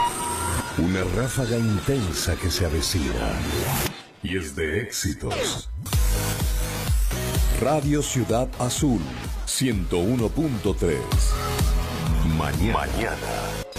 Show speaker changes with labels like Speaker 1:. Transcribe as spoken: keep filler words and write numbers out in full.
Speaker 1: Una ráfaga intensa que se avecina y es de éxitos. Radio Ciudad Azul ciento uno punto tres. Mañana. Mañana.